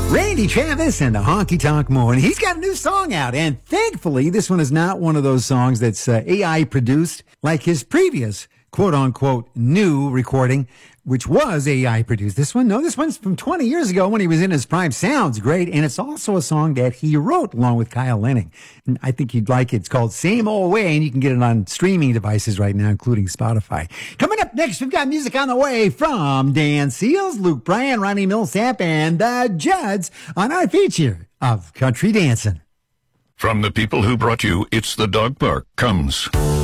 Randy Travis and the Honky Tonk More. And he's got a new song out. And thankfully, this one is not one of those songs that's AI produced like his previous quote unquote new recording, which was AI produced. This one's from 20 years ago when he was in his prime. Sounds great. And it's also a song that he wrote along with Kyle Lenning. And I think you'd like it. It's called Same Old Way. And you can get it on streaming devices right now, including Spotify. Coming up next, we've got music on the way from Dan Seals, Luke Bryan, Ronnie Millsap, and the Judds on our feature of Country Dancing. From the people who brought you It's the Dog Park comes